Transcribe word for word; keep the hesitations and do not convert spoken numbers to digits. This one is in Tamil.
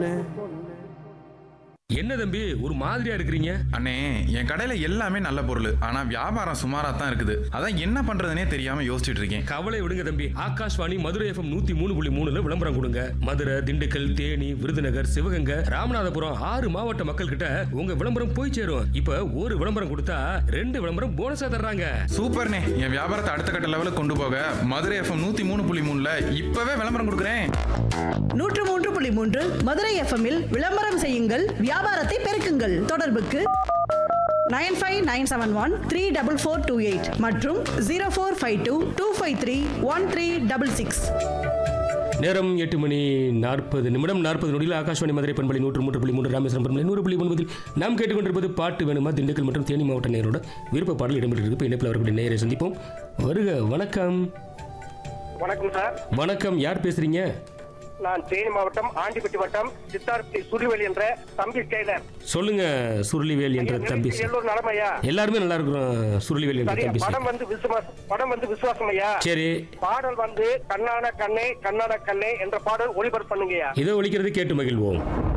பொண்ணு. என்ன தம்பி ஒரு மாதிரியா இருக்கிறீங்க? அண்ணே, என் கடையில எல்லாமே நல்ல பொருள், ஆனா வியாபாரம் சுமாரா தான் இருக்குது. அதான் என்ன பண்றதுனே தெரியாம யோசிச்சுட்டு இருக்கேன். கவலை விடுங்க தம்பி, ஆகாஷ்வாணி மதுரை எஃப்எம் நூத்தி மூணு புள்ளி மூணுல விளம்பரம் கொடுங்க. மதுரை, திண்டுக்கல், தேனி, விருதுநகர், சிவகங்கை, ராமநாதபுரம் ஆறு மாவட்ட மக்கள் கிட்ட உங்க விளம்பரம் போய் சேரும். இப்ப ஒரு விளம்பரம் கொடுத்தா ரெண்டு விளம்பரம் போனஸா தர்றாங்க. சூப்பர்ண்ணே, என் வியாபாரத்தை அடுத்த கட்ட லெவலுக்கு கொண்டு போக மதுரை எஃப்எம் நூத்தி மூணு புள்ளி மூணுல இப்பவே விளம்பரம் கொடுக்குறேன். நூற்று மூன்று புள்ளி மூன்று மதுரை எஃப்எம்மில் விளம்பரம் செய்யுங்கள், வியாபாரத்தை பெருக்குங்கள். தொடர்புக்கு nine five nine seven one three double four two eight மற்றும் zero four five two two five three one three double six. நேரம் எட்டு மணி நாற்பது நிமிடம் நாற்பது நொடியில் ஆகாஷ்வாணி மதுரை பண்பலை நூற்று மூன்று புள்ளி மூன்று ராமேஸ்வரம் பண்பலை நூறு புள்ளி ஒன்பதில் நாம் கேட்டுக்கொண்டிருப்பது பாட்டு வேணுமா. திண்டுக்கல் மற்றும் தேனி மாவட்ட நேரோட விருப்ப பாடல் இடம்பெற்றிருக்கு. இணைப்பில் அவர்களுடைய நேரை சந்திப்போம். வருக. வணக்கம். வணக்கம் சார். வணக்கம். யார் பேசுறீங்க? நான் தேனி மாவட்டம் ஆண்டிப்பட்டி வட்டம் சித்தார்த்தி சுருளிவேல் என்ற தம்பி டெய்லர். சொல்லுங்க சுருளிவேல் என்ற தம்பி. எல்லோரும் நலமையா? எல்லாருமே நல்லா இருக்கிறோம். சுருளிவேல் என்ற தம்பி. படம் வந்து விசுவாசம் படம் வந்து விசுவாசம் ஐயா. சரி. பாடல் வந்து கண்ணான கண்ணே கண்ணான கண்ணே என்ற பாடல் ஒளிபரப்பு பண்ணுங்கய்யா. இதை ஒலிக்கிறது கேட்டு மகிழ்வோம்.